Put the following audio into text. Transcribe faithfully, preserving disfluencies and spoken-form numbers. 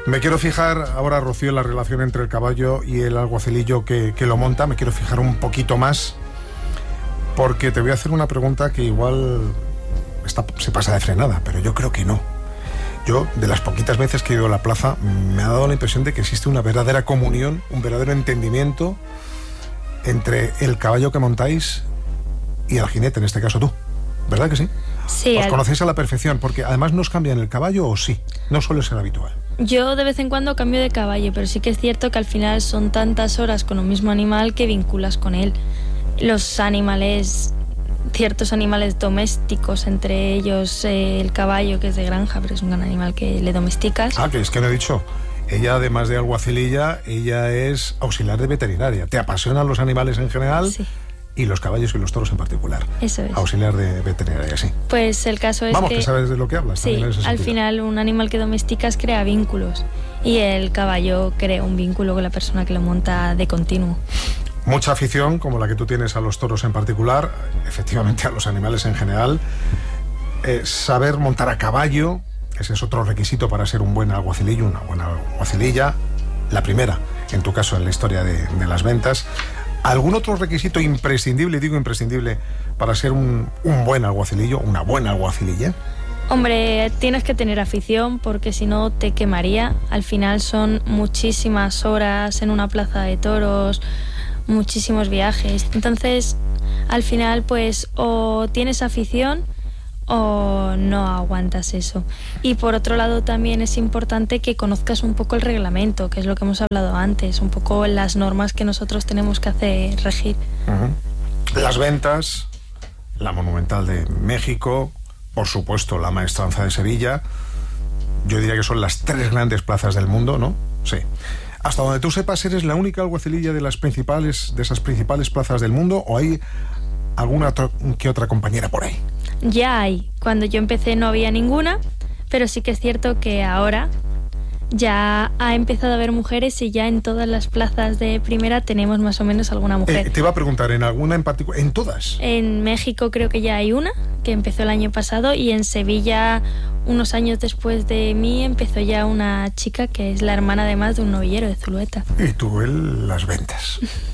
Me quiero fijar ahora, Rocío, en la relación entre el caballo y el alguacilillo que, que lo monta. Me quiero fijar un poquito más, porque te voy a hacer una pregunta que igual está, se pasa de frenada, pero yo creo que no. Yo, de las poquitas veces que he ido a la plaza, me ha dado la impresión de que existe una verdadera comunión, un verdadero entendimiento entre el caballo que montáis y el jinete, en este caso tú. ¿Verdad que sí? Sí. Os al... conocéis a la perfección, porque además no os cambian el caballo, ¿o sí? No suele ser habitual. Yo de vez en cuando cambio de caballo, pero sí que es cierto que al final son tantas horas con un mismo animal que vinculas con él. Los animales, ciertos animales domésticos, entre ellos eh, el caballo, que es de granja, pero es un gran animal que le domesticas. Ah, que es que no he dicho. Ella, además de alguacililla, ella es auxiliar de veterinaria. ¿Te apasionan los animales en general? Sí. Y los caballos y los toros en particular. Eso es. Auxiliar de veterinaria, sí. Pues el caso es Vamos, que... que sabes de lo que hablas. Sí, al sentido. final un animal que domesticas crea vínculos y el caballo crea un vínculo con la persona que lo monta de continuo. Mucha afición, como la que tú tienes a los toros en particular, efectivamente a los animales en general. Eh, saber montar a caballo, ese es otro requisito para ser un buen alguacilillo, una buena alguacililla. La primera, en tu caso, en la historia de, de las ventas. ¿Algún otro requisito imprescindible, digo imprescindible, para ser un, un buen alguacilillo, una buena alguacililla? Hombre, tienes que tener afición porque si no te quemaría. Al final son muchísimas horas en una plaza de toros, muchísimos viajes. Entonces, al final, pues o tienes afición o no aguantas eso. Y por otro lado también es importante que conozcas un poco el reglamento, que es lo que hemos hablado antes, un poco las normas que nosotros tenemos que hacer regir. Uh-huh. Las ventas, la Monumental de México, por supuesto la Maestranza de Sevilla, yo diría que son las tres grandes plazas del mundo, ¿no? Sí. Hasta donde tú sepas, ¿eres la única alguacililla de las principales, de esas principales plazas del mundo, o hay alguna otra, que otra compañera por ahí? Ya hay. Cuando yo empecé no había ninguna, pero sí que es cierto que ahora ya ha empezado a haber mujeres y ya en todas las plazas de primera tenemos más o menos alguna mujer. Eh, te iba a preguntar, ¿en alguna en particular? ¿En todas? En México creo que ya hay una, que empezó el año pasado, y en Sevilla, unos años después de mí, empezó ya una chica que es la hermana además de un novillero de Zulueta. Y tú, el, las ventas.